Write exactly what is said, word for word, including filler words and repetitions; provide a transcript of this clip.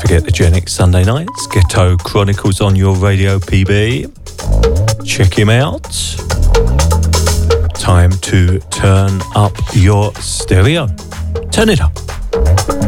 forget the Genix Sunday nights. Ghetto Chronicles on your radio, P B. Check him out. Time to turn up your stereo. Turn it up.